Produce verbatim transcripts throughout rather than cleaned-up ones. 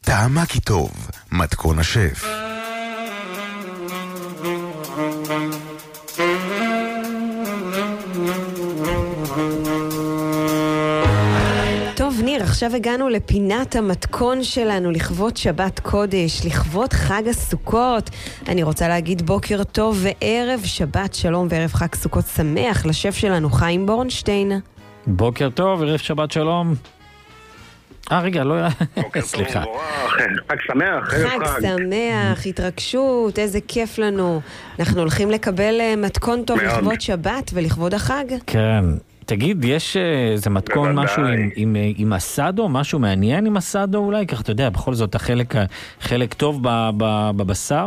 טעמה כי טוב, מתכון השף. טוב ניר, עכשיו הגענו לפינת המתכון שלנו לכבוד שבת קודש, לכבוד חג הסוכות. אני רוצה להגיד בוקר טוב וערב שבת שלום וערב חג סוכות שמח לשף שלנו חיים בורנשטיין. בוקר טוב, ערב שבת שלום. אה רגע, לא... בוקר סליחה. טוב, חג שמח, ערב חג חג. שמח, התרגשות, איזה כיף לנו. אנחנו הולכים לקבל מתכון טוב מאוד. לכבוד שבת ולכבוד החג. כן. תגיד, יש איזה מתכון בוודאי. משהו עם, עם, עם אסדו? משהו מעניין עם אסדו אולי? ככה אתה יודע, בכל זאת החלק, חלק טוב ב, ב, בבשר?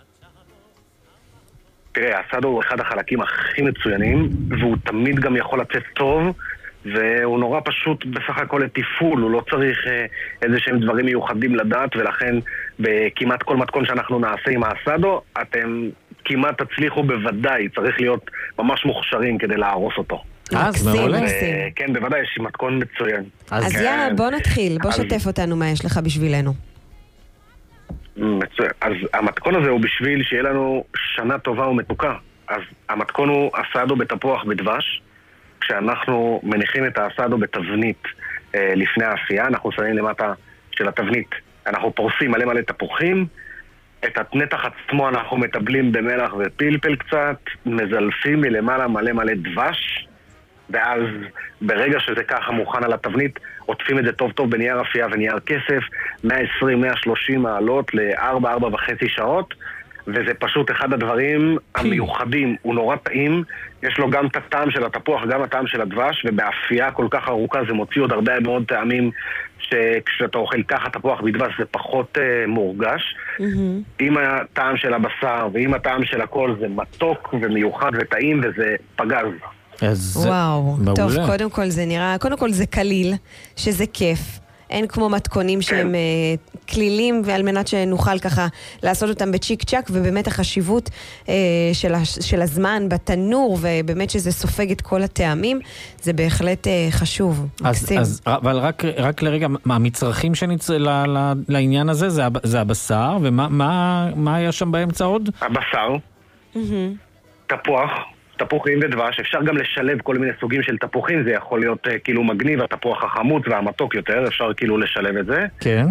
תראה, הסאדו הוא אחד החלקים הכי מצוינים, והוא תמיד גם יכול לצאת טוב, והוא נורא פשוט בסך הכל לטיפול, הוא לא צריך אה, איזה שהם דברים מיוחדים לדעת, ולכן בכמעט כל מתכון שאנחנו נעשה עם הסאדו, אתם כמעט תצליחו בוודאי, צריך להיות ממש מוכשרים כדי להרוס אותו. אז מקסים, מעולה. מקסים. אה, כן, בוודאי, יש מתכון מצוין. אז כן. יאללה, בוא נתחיל, בוא אז- שתף אותנו מה יש לך בשבילנו. מצוין. אז המתכון הזה הוא בשביל שיהיה לנו שנה טובה ומתוקה. אז המתכון הוא אסדו בתפוח בדבש. כשאנחנו מניחים את האסדו בתבנית אה, לפני האפייה, אנחנו שמים למטה של התבנית, אנחנו פורסים מלא מלא תפוחים, את הנתח עצמו אנחנו מטבלים במלח ופלפל קצת, מזלפים מלמעלה מלא מלא דבש, ואז ברגע שזה ככה מוכן על התבנית, עוטפים את זה טוב טוב בנייר אפייה ונייר כסף, מאה עשרים עד מאה שלושים מעלות ל-ארבע ארבע וחצי שעות, וזה פשוט אחד הדברים המיוחדים, הוא נורא טעים, יש לו גם את הטעם של התפוח, גם הטעם של הדבש, ובאפייה כל כך ארוכה זה מוציא עוד הרבה מאוד טעמים שכשאתה אוכל ככה תפוח בדבש זה פחות uh, מורגש. עם הטעם של הבשר ועם הטעם של הכל זה מתוק ומיוחד וטעים וזה פגז. אז וואו, מעולה. טוב, קודם כל זה נראה, קודם כל זה קליל, שזה כיף. אין כמו מתכונים שהם אה, כלילים, ועל מנת שנוכל ככה לעשות אותם בצ'יק צ'ק, ובאמת החשיבות אה, של, הש, של הזמן בתנור, ובאמת שזה סופג את כל הטעמים, זה בהחלט אה, חשוב, אז, מקסים. אז, אבל רק, רק לרגע, מה, המצרכים שנצ... ל, ל, לעניין הזה זה, הב- זה הבשר, ומה מה, מה היה שם באמצע עוד? הבשר, תפוח, תפוחים ודבש, אפשר גם לשלב כל מיני סוגים של תפוחים, זה יכול להיות uh, כאילו מגניב, התפוח החמוץ והמתוק יותר, אפשר כאילו לשלב את זה, כן.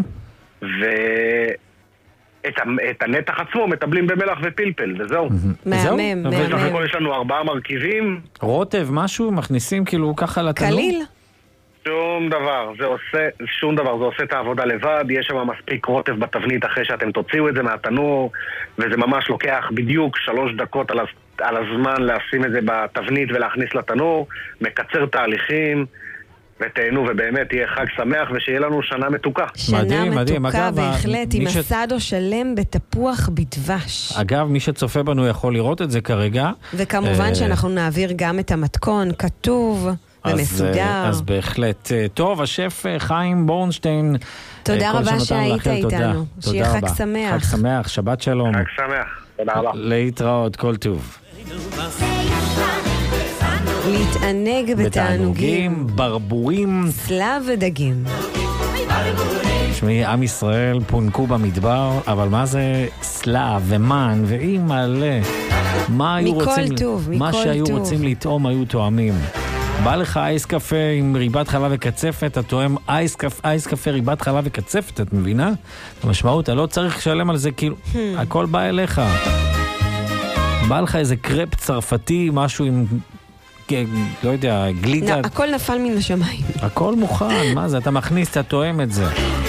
ואת ה- את הנתח עצמו מטבלים במלח ופלפל, וזהו. זהו? מהמם, אבל- בסך מהמם. הכל יש לנו ארבעה מרכיבים, רוטב, משהו, מכניסים כאילו ככה לתנור? קליל? שום דבר, זה עושה, שום דבר, זה עושה את העבודה לבד, יש שם מספיק רוטב בתבנית אחרי שאתם תוציאו את זה מהתנור, וזה ממש לוקח בדיוק שלוש דקות על, הז- על הזמן לשים את זה בתבנית ולהכניס לתנור, מקצר תהליכים, ותהנו, ובאמת יהיה חג שמח ושיהיה לנו שנה מתוקה. שנה מדהים, מדהים. מתוקה אגב, בהחלט, מי עם ש- אסדו שלם בתפוח בדבש. אגב, מי שצופה בנו יכול לראות את זה כרגע. וכמובן אה, שאנחנו נעביר גם את המתכון, כתוב אז, ומסודר. אה, אז בהחלט. אה, טוב, השף אה, חיים בורנשטיין. תודה אה, כל רבה שנתן שהיית לאחל, תודה. איתנו. תודה שיהיה חג רבה. שמח. חג שמח, שבת שלום. חג שמח, תודה רבה. להתראות, כל טוב. להתענג בתענוגים, בתענוגים, ברבורים. צלב ודגים. תשמעי, עם ישראל פונקו במדבר, אבל מה זה סלב ומן ואימא'לה? מה היו מכל רוצים... טוב, מה מכל שהיו טוב. רוצים לטעום היו טועמים. בא לך אייס קפה עם ריבת חלב וקצפת, אתה טועם אייס קפה, אייס קפה ריבת חלב וקצפת, את מבינה? המשמעות, אתה לא צריך לשלם על זה, כאילו, הכל בא אליך. בא לך איזה קרפ צרפתי, משהו עם, כן, לא יודע, גלידה, נ- הכל נפל מן השמיים. הכל מוכן, מה זה? אתה מכניס, אתה טועם את זה.